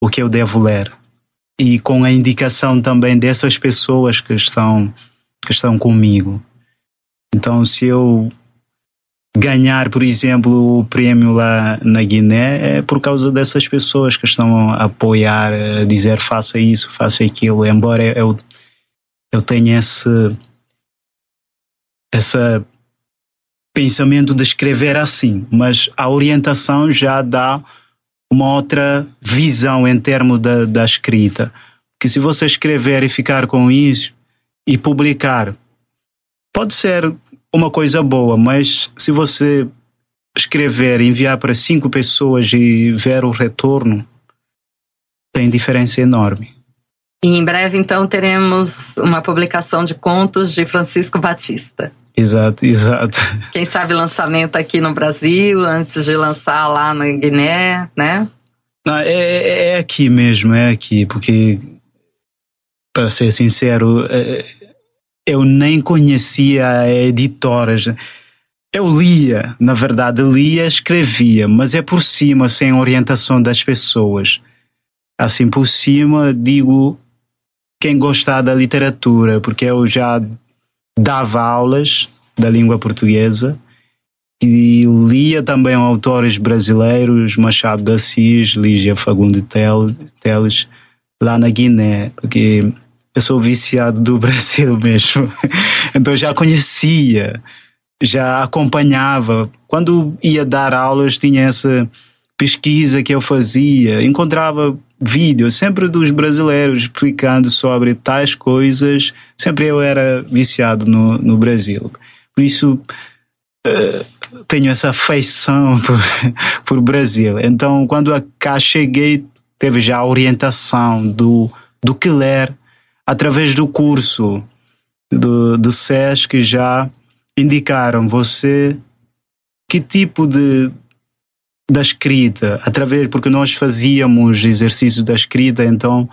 o que eu devo ler. E com a indicação também dessas pessoas que estão comigo. Então, se eu ganhar, por exemplo, o prêmio lá na Guiné, é por causa dessas pessoas que estão a apoiar, a dizer faça isso, faça aquilo. Embora eu tenha esse pensamento de escrever assim, mas a orientação já dá uma outra visão em termos da escrita. Porque se você escrever e ficar com isso e publicar, pode ser uma coisa boa, mas se você escrever e enviar para 5 pessoas e ver o retorno, tem diferença enorme. E em breve, então, teremos uma publicação de contos de Francisco Batista. Exato. Quem sabe lançamento aqui no Brasil, antes de lançar lá na Guiné, né? Não, é aqui mesmo, é aqui, porque, para ser sincero, eu nem conhecia editoras. Eu lia, na verdade, escrevia, mas é por cima, sem orientação das pessoas. Assim, por cima, digo, quem gostar da literatura, porque eu já dava aulas da língua portuguesa e lia também autores brasileiros, Machado de Assis, Lígia Fagundes Teles, lá na Guiné, porque eu sou viciado do Brasil mesmo. Então já conhecia, já acompanhava. Quando ia dar aulas, tinha essa pesquisa que eu fazia, encontrava vídeos sempre dos brasileiros explicando sobre tais coisas. Sempre eu era viciado no Brasil. Por isso tenho essa afeição por Brasil. Então, quando cá cheguei, teve já a orientação do que ler através do curso do SESC. Já indicaram você que tipo da escrita, porque nós fazíamos exercícios da escrita, então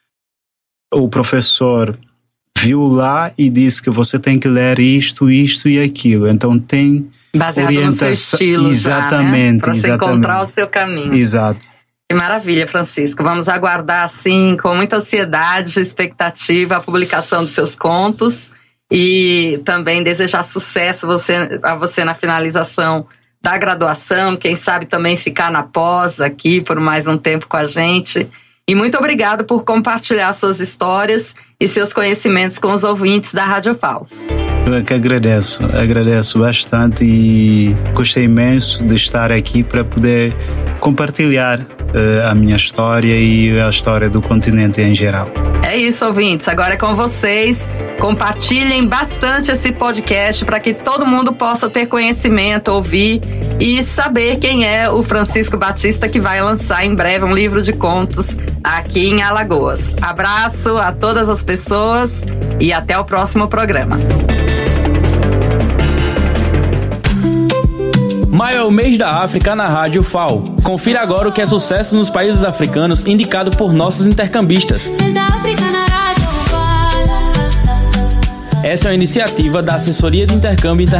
o professor viu lá e disse que você tem que ler isto e aquilo, então tem baseado orientação, no seu estilo. Exatamente, para você encontrar o seu caminho. Exato. Que maravilha, Francisco. Vamos aguardar, assim, com muita ansiedade, expectativa, a publicação dos seus contos e também desejar sucesso a você na finalização da graduação, quem sabe também ficar na pós aqui por mais um tempo com a gente. E muito obrigado por compartilhar suas histórias e seus conhecimentos com os ouvintes da Rádio FAO. Eu que agradeço bastante e gostei imenso de estar aqui para poder compartilhar a minha história e a história do continente em geral. É isso, ouvintes, agora é com vocês. Compartilhem bastante esse podcast para que todo mundo possa ter conhecimento, ouvir e saber quem é o Francisco Batista, que vai lançar em breve um livro de contos aqui em Alagoas. Abraço a todas as pessoas e até o próximo programa. Maio é o mês da África na Rádio FAO. Confira agora o que é sucesso nos países africanos indicado por nossos intercambistas. Essa é uma iniciativa da Assessoria de Intercâmbio Internacional